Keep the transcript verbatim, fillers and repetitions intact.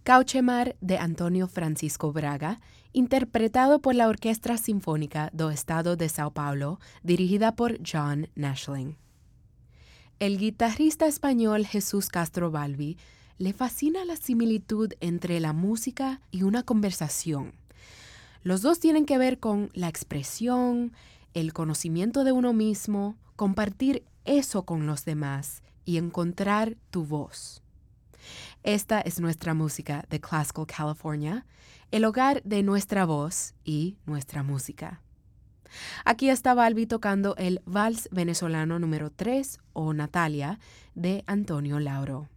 Cauchemar de Antonio Francisco Braga, interpretado por la Orquestra Sinfónica do Estado de São Paulo, dirigida por John Nashling. El guitarrista español Jesús Castro Balbi le fascina la similitud entre la música y una conversación. Los dos tienen que ver con la expresión, el conocimiento de uno mismo, compartir eso con los demás y encontrar tu voz. Esta es nuestra música de Classical California, el hogar de nuestra voz y nuestra música. Aquí está Balbi tocando el Vals venezolano número tres o Natalia de Antonio Lauro.